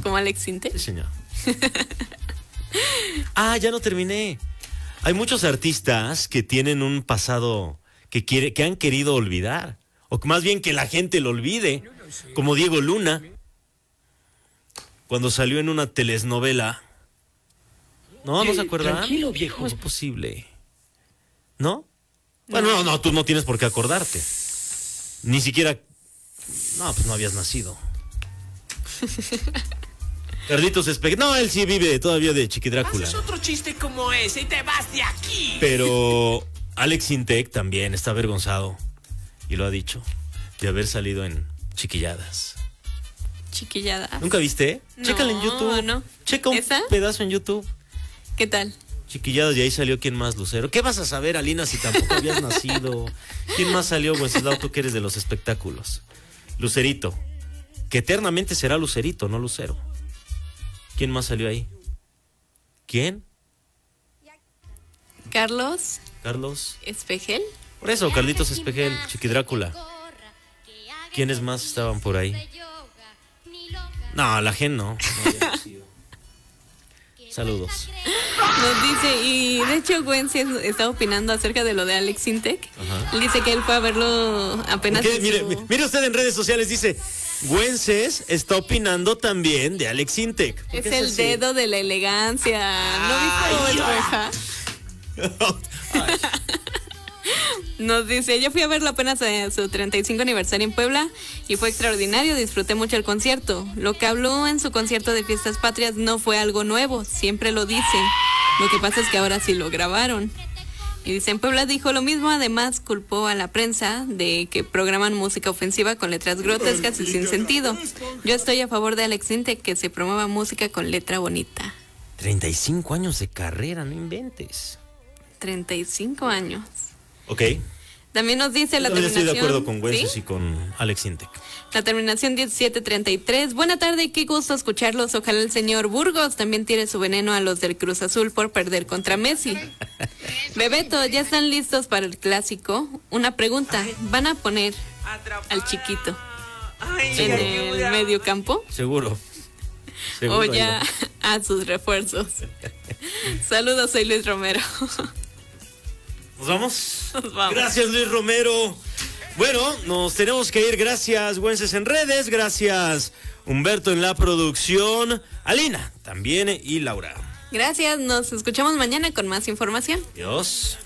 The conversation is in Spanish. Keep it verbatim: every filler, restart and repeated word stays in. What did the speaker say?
¿Como Alex Sintek? Sí, señor. Ah, ya no terminé. Hay muchos artistas que tienen un pasado que, quiere, que han querido olvidar. O más bien que la gente lo olvide. Como Diego Luna. Cuando salió en una telenovela. No, ¿no se acuerdan? Tranquilo, viejo. ¿Cómo es posible? ¿No? Bueno, no, no, tú no tienes por qué acordarte. Ni siquiera... No, pues no habías nacido. Carlitos Espejo. No, él sí vive todavía de Chiquidrácula. Haces otro chiste como ese y te vas de aquí. Pero Alex Sintek también está avergonzado. Y lo ha dicho. De haber salido en Chiquilladas. Chiquilladas. ¿Nunca viste? No, Chécala en YouTube. no. Checa un ¿Esa? pedazo en YouTube. ¿Qué tal? Chiquilladas, y ahí salió ¿quién más, Lucero? ¿Qué vas a saber, Alina, si tampoco habías nacido? ¿Quién más salió, Wenceslao, tú que eres de los espectáculos? Lucerito. Que eternamente será Lucerito, no Lucero. ¿Quién más salió ahí? ¿Quién? Carlos Carlos. Espejel. Por eso, Carlitos Espejel, Chiquidrácula. ¿Quiénes más estaban por ahí? No, la gen no. no había nacido. Saludos. Nos dice, y de hecho Gwen sí está opinando acerca de lo de Alex Sintek. Ajá. Dice que él fue a verlo apenas. ¿Qué? en Mire, su- mire usted en redes sociales, dice, Güences está opinando también de Alex Sintek. ¿Por Es qué el así? dedo de la elegancia. ¿No viste Bob Esponja? Ay, Nos dice, yo fui a verlo apenas en su treinta y cinco aniversario en Puebla y fue extraordinario, disfruté mucho el concierto. Lo que habló en su concierto de Fiestas Patrias no fue algo nuevo, siempre lo dice. Lo que pasa es que ahora sí lo grabaron. Y dice, en Puebla dijo lo mismo, además culpó a la prensa de que programan música ofensiva con letras grotescas y sin sentido. Yo estoy a favor de Alex Sintek, que se promueva música con letra bonita. treinta y cinco años de carrera, no inventes. treinta y cinco años. Ok. También nos dice la También terminación... estoy de acuerdo con Güences ¿Sí? y con Alex Sintek. La terminación diecisiete treinta y tres. Buena tarde, qué gusto escucharlos. Ojalá el señor Burgos también tire su veneno a los del Cruz Azul por perder contra Messi. Bebeto, ¿ya están listos para el clásico? Una pregunta, ¿van a poner al chiquito en el medio campo? Seguro. Seguro ¿O ahí ya va. a sus refuerzos? Saludos, soy Luis Romero. ¿Nos vamos? Nos vamos. Gracias, Luis Romero. Bueno, nos tenemos que ir. Gracias, Güences en redes. Gracias, Humberto en la producción. Alina también y Laura. Gracias, nos escuchamos mañana con más información. Adiós.